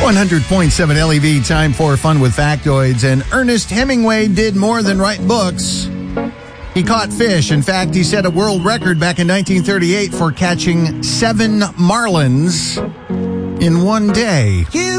100.7 LEV, time for Fun with Factoids. And Ernest Hemingway did more than write books. He caught fish. In fact, he set a world record back in 1938 for catching 7 marlins in one day.